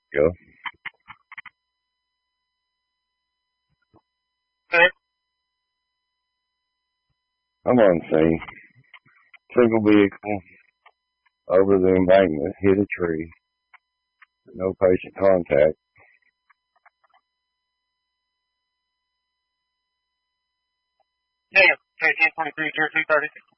Go. Okay. I'm on scene. Single vehicle over the embankment, hit a tree. No patient contact. Yeah. Okay, 1023, 230.